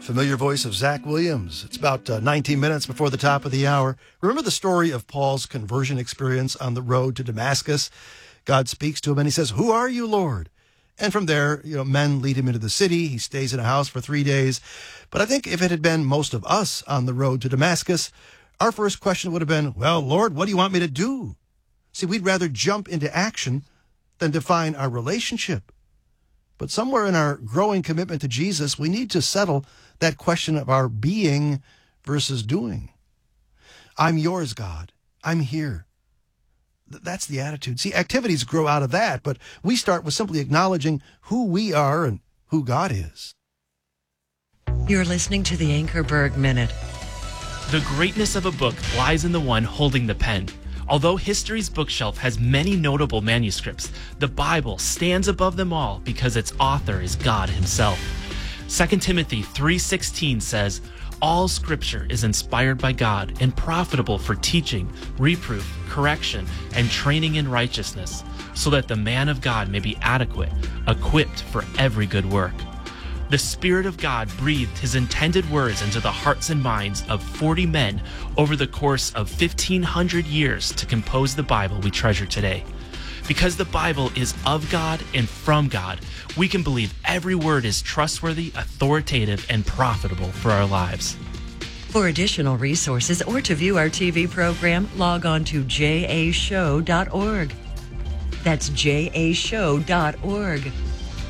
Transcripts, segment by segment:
Familiar voice of Zach Williams. It's about 19 minutes before the top of the hour. Remember the story of Paul's conversion experience on the road to Damascus? God speaks to him and he says, "Who are you, Lord?" And from there, men lead him into the city. He stays in a house for 3 days. But I think if it had been most of us on the road to Damascus, our first question would have been, "Well, Lord, what do you want me to do?" See, we'd rather jump into action than define our relationship. But somewhere in our growing commitment to Jesus, we need to settle that question of our being versus doing. I'm yours, God. I'm here. That's the attitude. See, activities grow out of that, but we start with simply acknowledging who we are and who God is. You're listening to the Anchorberg Minute. The greatness of a book lies in the one holding the pen. Although history's bookshelf has many notable manuscripts, the Bible stands above them all because its author is God himself. 2 Timothy 3:16 says, "All scripture is inspired by God and profitable for teaching, reproof, correction, and training in righteousness, so that the man of God may be adequate, equipped for every good work." The Spirit of God breathed his intended words into the hearts and minds of 40 men over the course of 1,500 years to compose the Bible we treasure today. Because the Bible is of God and from God, we can believe every word is trustworthy, authoritative, and profitable for our lives. For additional resources or to view our TV program, log on to jashow.org. That's jashow.org.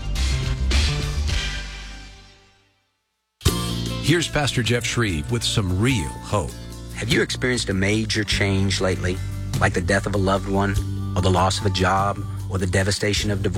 Here's Pastor Jeff Shreve with some real hope. Have you experienced a major change lately, like the death of a loved one, or the loss of a job, or the devastation of divorce?